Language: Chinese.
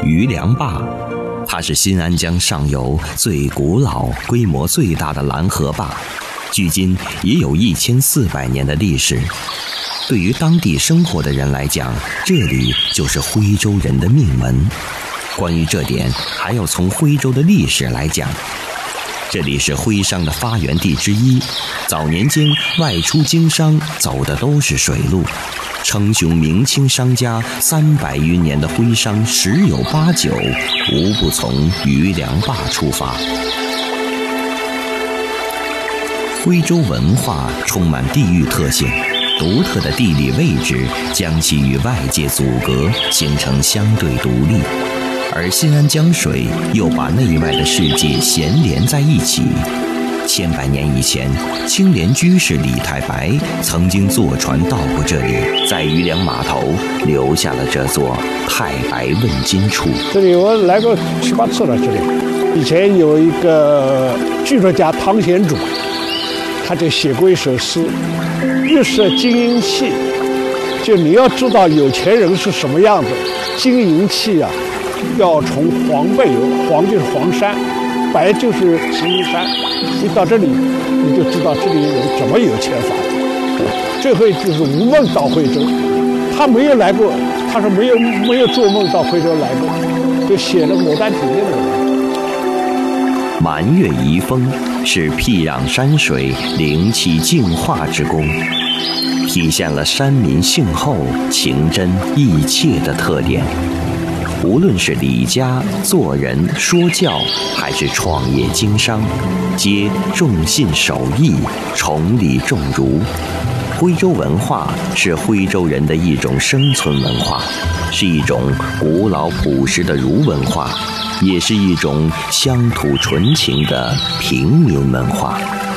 余梁坝，它是新安江上游最古老、规模最大的拦河坝，距今也有1400年的历史。对于当地生活的人来讲，这里就是徽州人的命门。关于这点，还要从徽州的历史来讲。这里是徽商的发源地之一，早年间外出经商走的都是水路，称雄明清商家300余年的徽商10有8九无不从余梁坝出发。徽州文化充满地域特性，独特的地理位置将其与外界阻隔，形成相对独立。而新安江水又把内外的世界衔连在一起。千百年以前，青莲居士李太白曾经坐船到过这里，在余梁码头留下了这座太白问津处。 这里我来过7、8次了。这里以前有一个剧作家汤显祖，他就写过一首诗：玉设金银器，就你要知道有钱人是什么样子，金银器啊，要从黄背有，黄就是黄山，白就是石英山。一到这里，你就知道这里人怎么有钱法。这回就是吴梦到徽州，他没有来过，他说没有做梦到徽州来过，就写了《牡丹亭》的人。 满月遗风是僻壤山水灵气净化之功，体现了山民性厚、情真意切的特点。无论是理家、做人、说教，还是创业经商，皆重信守义，崇礼重儒。徽州文化是徽州人的一种生存文化，是一种古老朴实的儒文化，也是一种乡土纯情的平民文化。